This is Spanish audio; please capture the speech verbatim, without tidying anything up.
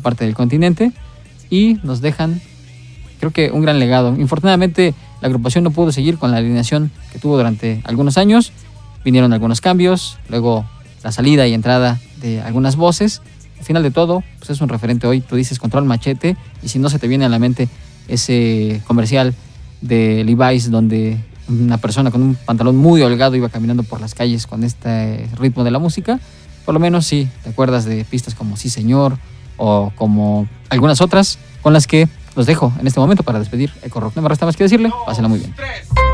parte del continente y nos dejan, creo que, un gran legado. Infortunadamente, la agrupación no pudo seguir con la alineación que tuvo durante algunos años. Vinieron algunos cambios, luego la salida y entrada de algunas voces. Al final de todo, pues es un referente hoy. Tú dices Control Machete, y si no se te viene a la mente ese comercial de Levi's donde una persona con un pantalón muy holgado iba caminando por las calles con este ritmo de la música, por lo menos sí te acuerdas de pistas como Sí Señor o como algunas otras con las que los dejo en este momento para despedir Eco Rock. No me resta más que decirle, pásenla muy bien.